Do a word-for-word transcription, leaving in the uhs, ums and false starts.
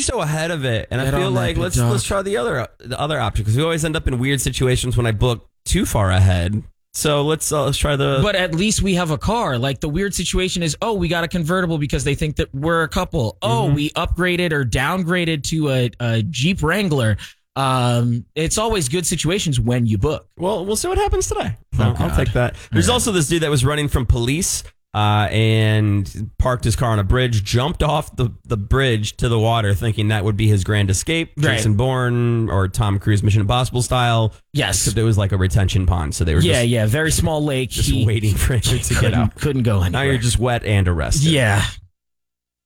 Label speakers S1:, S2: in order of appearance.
S1: so ahead of it, and
S2: Get
S1: I feel
S2: on that,
S1: like
S2: big
S1: let's
S2: dog.
S1: let's try the other the other option because we always end up in weird situations when I book too far ahead. So let's uh, let's try the.
S2: But at least we have a car. Like the weird situation is, oh, we got a convertible because they think that we're a couple. Oh,
S1: Mm-hmm.
S2: we upgraded or downgraded to a, a Jeep Wrangler. Um, it's always good situations when you book.
S1: Well, we'll see what happens today. So
S2: Oh,
S1: I'll
S2: God.
S1: take that. There's
S2: All right.
S1: also this dude that was running from police uh, and parked his car on a bridge, jumped off the, the bridge to the water, thinking that would be his grand escape.
S2: Right.
S1: Jason Bourne or Tom Cruise Mission Impossible style.
S2: Yes.
S1: Except it was like a retention pond, so they were
S2: Yeah,
S1: just,
S2: yeah. Very small lake.
S1: just
S2: He
S1: waiting for him to get
S2: couldn't,
S1: out.
S2: couldn't go anywhere.
S1: Now you're just wet and arrested.
S2: Yeah,